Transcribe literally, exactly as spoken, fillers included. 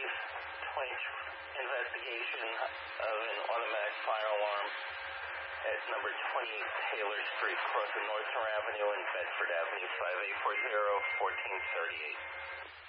Chief. twenty investigation of an automatic fire alarm at number twenty-eight Taylor Street, crossing Northern Avenue and Bedford Avenue, five eight four zero, one four three eight.